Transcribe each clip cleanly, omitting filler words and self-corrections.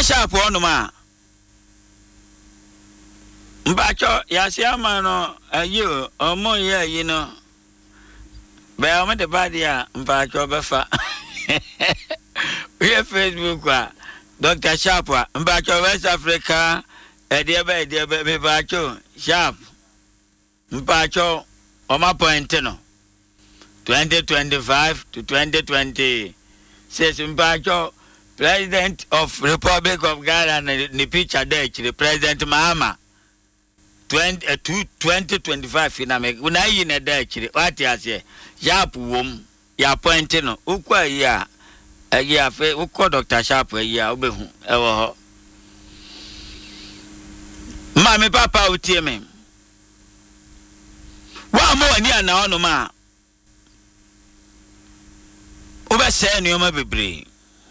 Sharp on ma. Mbacho yasiama no ayo omo ye yi no. Be o de badia mbacho befa. We Facebook Dr. Sharp mbacho West Africa ediebe mbacho Sharp. Mbacho oma point no. 2025 to 2020 says mbacho President of Republic of Ghana ni picture there the President Mahama 2025 ina me una yi na there what ya say Sharp wom ya point no ukwa yi a afe ukọ Dr. Sharp yi a obehu ewo ho mama papa utie me wa mo ani ana ono ma obese nioma bebre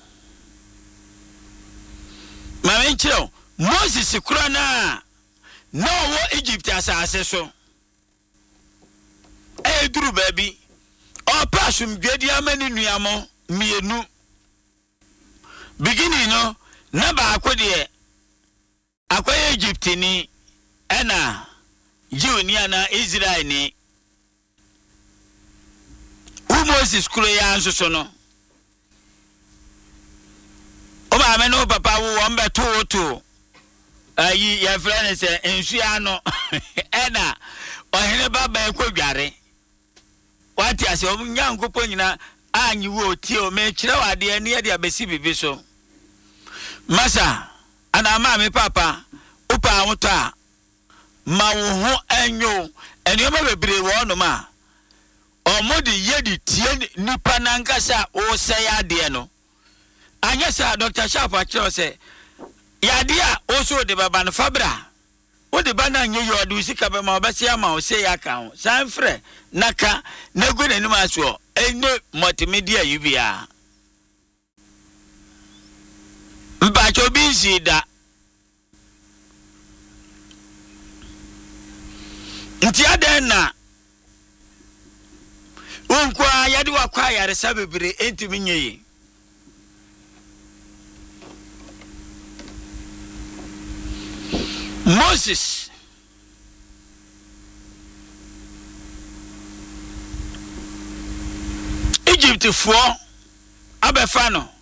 mama nchiro Moses kura na wo Egypt asase so duru baby o pasum gwedi amani nuamo mienu beginning no na ba akode akoye Egypt ni ena Junior na Israel ni Moses kuro ya nsoso no o ba me no papa wo mbeto to ayi ya friend say ensua no ena ohene baba ekwadware wati ase o nyankopɔ nyina anyi wo tie o me kire wade ani ya de abesi bibi so masa ana ma me papa upa wuta ma wo ho anyo enioma bebre wo no ma omodi yedi tie nipa nankasa o se ya de no anya sa Dr. Sharp akiro se ya de a o so de baba no fabra o de bana nye yo de usika be ma obese ya ma o se ya ka ho san frɛ naka na gu nanim aso ene multimedia yubia mba cho binsi da nti aden na unkwa yadi wakwa yare sabebire entimi nyeye Moses Egypt for abefano